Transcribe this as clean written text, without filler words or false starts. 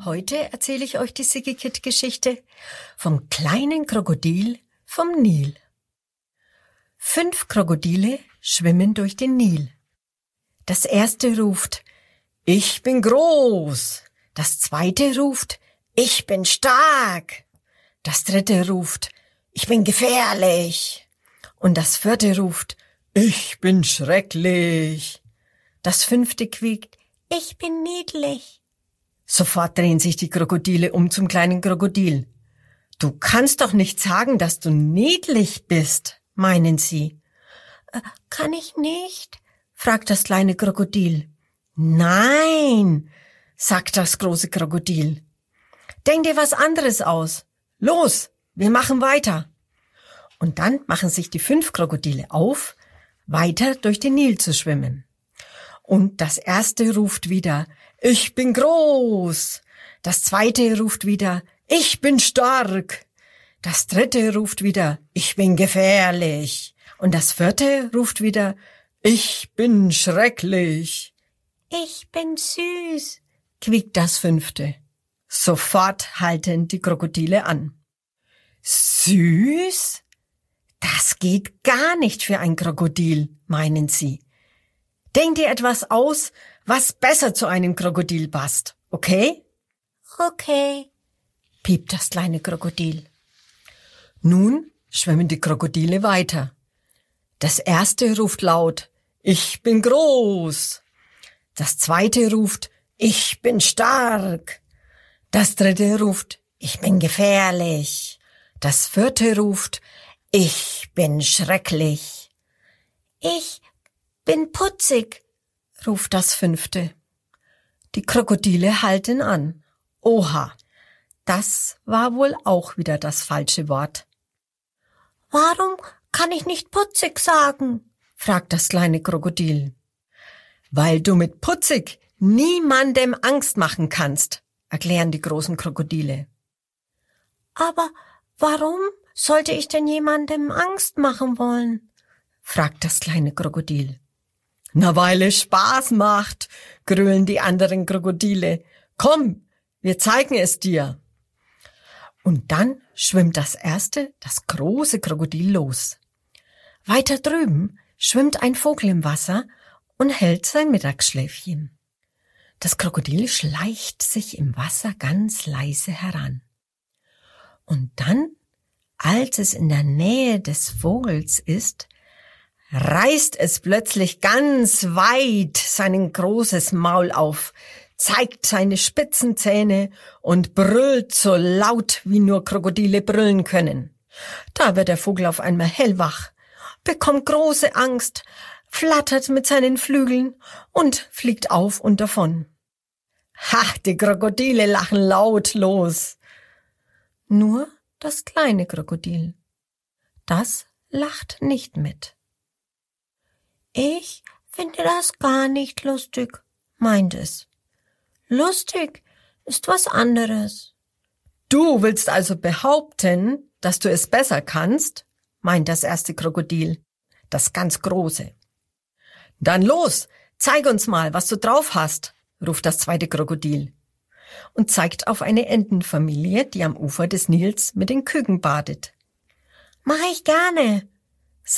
Heute erzähle ich euch die Siggi-Kid-Geschichte vom kleinen Krokodil vom Nil. 5 Krokodile schwimmen durch den Nil. Das erste ruft, ich bin groß. Das zweite ruft, ich bin stark. Das dritte ruft, ich bin gefährlich. Und das vierte ruft, ich bin schrecklich. Das fünfte quiekt, ich bin niedlich. Sofort drehen sich die Krokodile um zum kleinen Krokodil. Du kannst doch nicht sagen, dass du niedlich bist, meinen sie. Kann ich nicht? Fragt das kleine Krokodil. Nein, sagt das große Krokodil. Denk dir was anderes aus. Los, wir machen weiter. Und dann machen sich die 5 Krokodile auf, weiter durch den Nil zu schwimmen. Und das erste ruft wieder, ich bin groß. Das zweite ruft wieder, ich bin stark. Das dritte ruft wieder, ich bin gefährlich. Und das vierte ruft wieder, ich bin schrecklich. Ich bin süß, quiekt das fünfte. Sofort halten die Krokodile an. Süß? Das geht gar nicht für ein Krokodil, meinen sie. Denk dir etwas aus, was besser zu einem Krokodil passt, okay? Okay, piept das kleine Krokodil. Nun schwimmen die Krokodile weiter. Das erste ruft laut, ich bin groß. Das zweite ruft, ich bin stark. Das dritte ruft, ich bin gefährlich. Das vierte ruft, ich bin schrecklich. Ich bin putzig, ruft das fünfte. Die Krokodile halten an. Oha, das war wohl auch wieder das falsche Wort. Warum kann ich nicht putzig sagen? Fragt das kleine Krokodil. Weil du mit putzig niemandem Angst machen kannst, erklären die großen Krokodile. Aber warum sollte ich denn jemandem Angst machen wollen? Fragt das kleine Krokodil. Na, weil es Spaß macht, grölen die anderen Krokodile. Komm, wir zeigen es dir. Und dann schwimmt das große Krokodil los. Weiter drüben schwimmt ein Vogel im Wasser und hält sein Mittagsschläfchen. Das Krokodil schleicht sich im Wasser ganz leise heran. Und dann, als es in der Nähe des Vogels ist, reißt es plötzlich ganz weit sein großes Maul auf, zeigt seine spitzen Zähne und brüllt so laut, wie nur Krokodile brüllen können. Da wird der Vogel auf einmal hellwach, bekommt große Angst, flattert mit seinen Flügeln und fliegt auf und davon. Ha, die Krokodile lachen laut los. Nur das kleine Krokodil, das lacht nicht mit. Ich finde das gar nicht lustig, meint es. Lustig ist was anderes. Du willst also behaupten, dass du es besser kannst, meint das erste Krokodil, das ganz große. Dann los, zeig uns mal, was du drauf hast, ruft das zweite Krokodil und zeigt auf eine Entenfamilie, die am Ufer des Nils mit den Küken badet. Mach ich gerne,